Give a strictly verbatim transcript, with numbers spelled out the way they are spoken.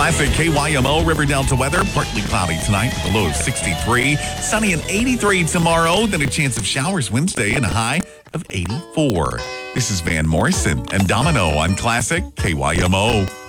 Classic K Y M O River Delta weather. Partly cloudy tonight with a low of sixty-three. Sunny and eighty-three tomorrow. Then a chance of showers Wednesday and a high of eighty-four. This is Van Morrison and Domino on Classic K Y M O.